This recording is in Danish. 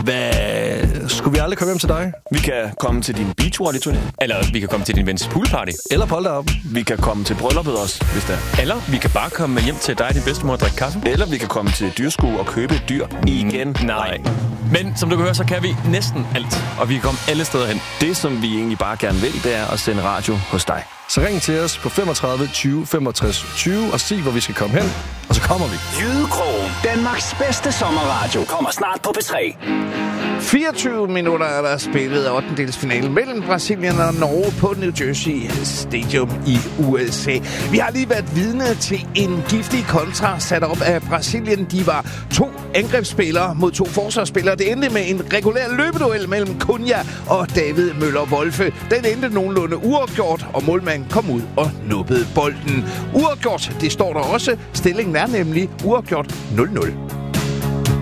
Skulle vi aldrig komme hjem til dig? Vi kan komme til din beachvolley-turné. Eller vi kan komme til din vens poolparty. Eller polterappen. Vi kan komme til brylluppet også, hvis det er. Eller vi kan bare komme hjem til dig og din bedstemor og drikke kaffe. Eller vi kan komme til dyrskue og købe et dyr igen. Nej. Men som du kan høre, så kan vi næsten alt. Og vi kan komme alle steder hen. Det, som vi egentlig bare gerne vil, det er at sende radio hos dig. Så ring til os på 35 20 65 20 og sig, hvor vi skal komme hen. Og så kommer vi. Jydekrogen, Danmarks bedste sommerradio, kommer snart på P3. 24 minutter er der spillet af 8-delsfinalen mellem Brasilien og Norge på New Jersey Stadium i USA. Vi har lige været vidne til en giftig kontra sat op af Brasilien. De var 2 angrebsspillere mod 2 forsvarsspillere. Det endte med en regulær løbeduel mellem Cunha og David Møller-Wolfe. Den endte nogenlunde uafgjort, og målmanden kom ud og nubbede bolden. Uafgjort, det står der også. Stillingen er nemlig uafgjort 0-0.